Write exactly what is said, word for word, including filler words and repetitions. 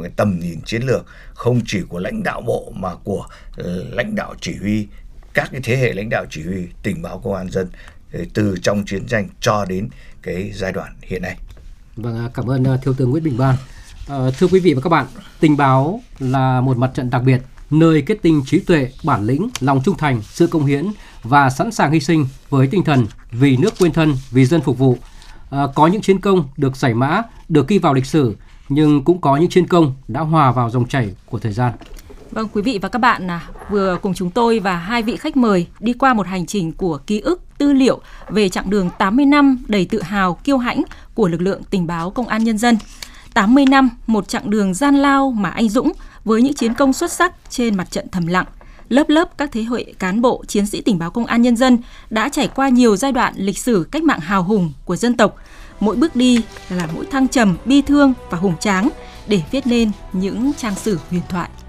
cái tầm nhìn chiến lược không chỉ của lãnh đạo bộ mà của uh, lãnh đạo chỉ huy, các cái thế hệ lãnh đạo chỉ huy tình báo công an nhân dân từ trong chiến tranh cho đến cái giai đoạn hiện nay. Vâng, cảm ơn Thiếu tướng Nguyễn Bình Ban. À, thưa quý vị và các bạn, tình báo là một mặt trận đặc biệt, nơi kết tinh trí tuệ, bản lĩnh, lòng trung thành, sự công hiến và sẵn sàng hy sinh với tinh thần vì nước quên thân, vì dân phục vụ. À, có những chiến công được giải mã, được ghi vào lịch sử, nhưng cũng có những chiến công đã hòa vào dòng chảy của thời gian. Vâng, quý vị và các bạn à, vừa cùng chúng tôi và hai vị khách mời đi qua một hành trình của ký ức, tư liệu về chặng đường tám mươi năm đầy tự hào, kiêu hãnh của lực lượng tình báo công an nhân dân. tám mươi năm, một chặng đường gian lao mà anh dũng với những chiến công xuất sắc trên mặt trận thầm lặng. Lớp lớp các thế hệ cán bộ, chiến sĩ tình báo công an nhân dân đã trải qua nhiều giai đoạn lịch sử cách mạng hào hùng của dân tộc. Mỗi bước đi là mỗi thăng trầm, bi thương và hùng tráng để viết nên những trang sử huyền thoại.